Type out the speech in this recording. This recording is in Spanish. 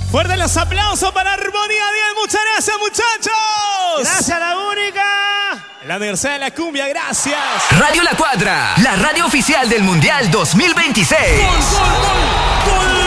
Fuerte los aplausos para Armonía 10. Muchas gracias, muchachos. Gracias, La Única. La Universidad de la Cumbia, gracias. Radio La Cuadra, la radio oficial del Mundial 2026. ¡Gol, gol, gol! ¡Gol!